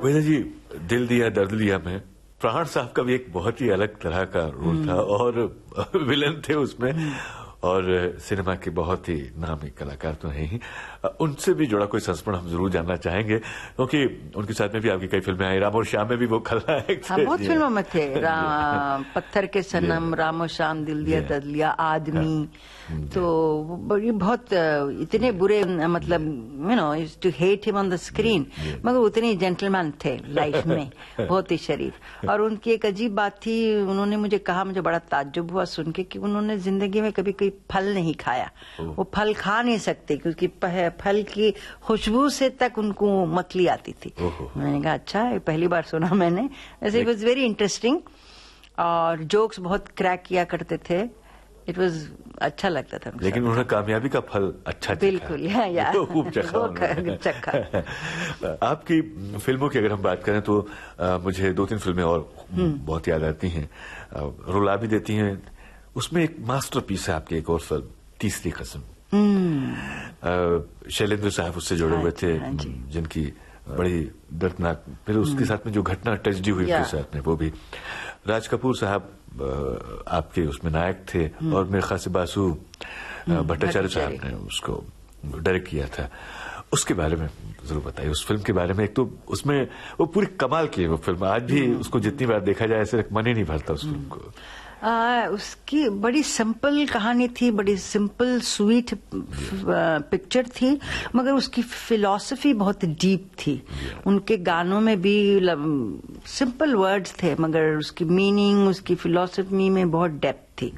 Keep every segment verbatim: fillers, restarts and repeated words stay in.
वैदा जी, दिल दिया दर्द लिया में प्राण साहब का भी एक बहुत ही अलग तरह का रोल था और विलन थे उसमें, और सिनेमा के बहुत ही नामी कलाकार तो हैं ही। उनसे भी जुड़ा कोई संस्मरण हम जरूर जानना चाहेंगे, क्योंकि उनके साथ में भी आपकी कई फिल्में आई। राम और श्याम में भी वो खलनायक थे। हाँ, बहुत फिल्मों में थे। पत्थर के सनम, राम और श्याम, दिल दिया दर्द लिया, आदमी। तो बड़ी बहुत इतने बुरे, मतलब you know to hate him on the screen, मगर उतने जेंटलमैन थे लाइफ में, बहुत ही शरीफ। और उनकी एक अजीब बात थी, उन्होंने मुझे कहा, मुझे बड़ा ताज्जुब हुआ सुन के, कि उन्होंने जिंदगी में कभी कोई फल नहीं खाया। वो फल खा नहीं सकते क्योंकि फल की खुशबू से तक उनको मतली आती थी। मैंने कहा अच्छा, पहली बार सुना मैंने। वैसे इट वॉज वेरी इंटरेस्टिंग, और जोक्स बहुत क्रैक किया करते थे। इट वॉज अच्छा लगता था। लेकिन उन्होंने कामयाबी का फल अच्छा चखा। बिल्कुल, या, या, तो खूब चखा चखा। आपकी फिल्मों की अगर हम बात करें तो आ, मुझे दो तीन फिल्में और बहुत याद आती हैं, रुला भी देती हैं। उसमें एक मास्टरपीस है आपकी एक और फिल्म, तीसरी कसम। शैलेंद्र साहब उससे जुड़े हुए थे, जिनकी बड़ी दर्दनाक, फिर उसके साथ में जो घटना ट्रेजेडी हुई उसके साथ में, वो भी। राज कपूर साहब आपके उसमें नायक थे, और मेरे ख्याल से बासु भट्टाचार्य साहब ने उसको डायरेक्ट किया था। उसके बारे में जरूर बताइए, उस फिल्म के बारे में। एक तो उसमें वो पूरी कमाल की है वो फिल्म, आज भी उसको जितनी बार देखा जाए ऐसे मन ही नहीं भरता उस फिल्म को। आ, उसकी बड़ी सिंपल कहानी थी, बड़ी सिंपल स्वीट पिक्चर थी, मगर उसकी फिलॉसफी बहुत डीप थी। उनके गानों में भी सिंपल वर्ड्स थे, मगर उसकी मीनिंग, उसकी फिलॉसफी में बहुत डेप्थ थी।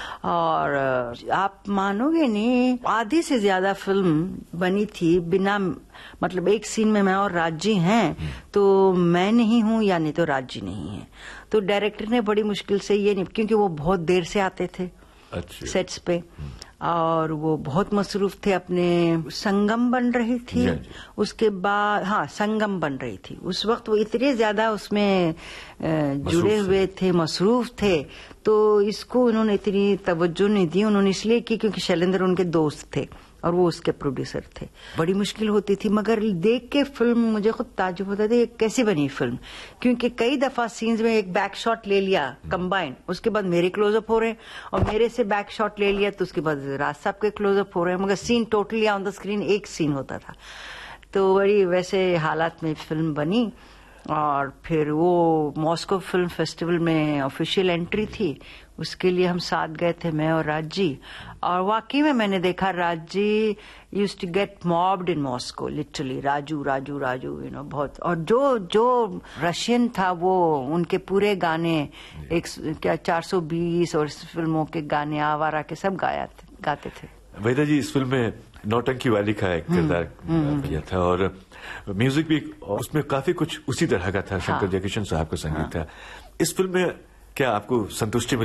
और आप मानोगे नहीं, आधी से ज्यादा फिल्म बनी थी बिना, मतलब एक सीन में मैं और राजी हैं, तो मैं नहीं हूं या नहीं तो राजी नहीं है। तो डायरेक्टर ने बड़ी मुश्किल से ये नहीं, क्योंकि वो बहुत देर से आते थे अच्छा। सेट्स पे, और वो बहुत मसरूफ थे अपने। संगम बन रही थी, उसके बाद हाँ संगम बन रही थी। उस वक्त वो इतने ज्यादा उसमें जुड़े हुए थे, मसरूफ थे, तो इसको उन्होंने इतनी तवज्जो नहीं दी। उन्होंने इसलिए की क्योंकि शैलेंद्र उनके दोस्त थे और वो उसके प्रोड्यूसर थे। बड़ी मुश्किल होती थी, मगर देख के फिल्म मुझे खुद ताज्जुब होता था, ये कैसे बनी फिल्म। क्योंकि कई दफा सीन्स में एक बैक शॉट ले लिया कंबाइन, उसके बाद मेरे क्लोजअप हो रहे हैं, और मेरे से बैक शॉट ले लिया तो उसके बाद राज साहब के क्लोजअप हो रहे हैं, मगर scene totally on the screen एक सीन होता था। तो बड़ी वैसे हालात में फिल्म बनी। और फिर वो मॉस्को फिल्म फेस्टिवल में ऑफिशियल एंट्री थी, उसके लिए हम साथ गए थे, मैं और राज जी। और वाकई में मैंने देखा, Raj ji used to get mopped in Moscow, literally Raju Raju Raju, you know बहुत। और जो जो रशियन था, वो उनके पूरे गाने एक क्या चार सौ बीस और फिल्मों के गाने, आवारा के सब गाया गाते थे। वेदा जी, इस फिल्म में नौटंकी वाली का एक किरदार किया था, और म्यूजिक भी उसमें काफी कुछ उसी तरह का था। शंकर जयकिशन साहब का संगीत था। इस फिल्म में क्या आपको संतुष्टि मिली?